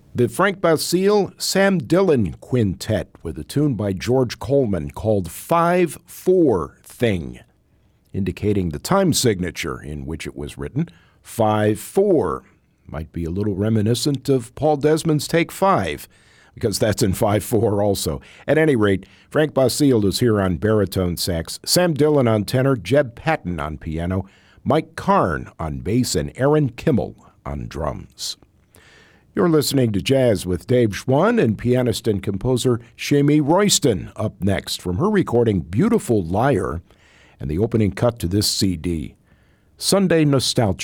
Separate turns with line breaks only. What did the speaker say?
The Frank Basile Sam Dillon Quintet with a tune by George Coleman called 5/4 Thing, indicating the time signature in which it was written, 5/4. Might be a little reminiscent of Paul Desmond's Take 5, because that's in 5/4 also. At any rate, Frank Basile is here on baritone sax, Sam Dillon on tenor, Jeb Patton on piano, Mike Karn on bass, and Aaron Kimmel on drums. You're listening to Jazz with Dave Schwann and pianist and composer Shamie Royston up next from her recording Beautiful Liar and the opening cut to this CD, Sunday Nostalgia.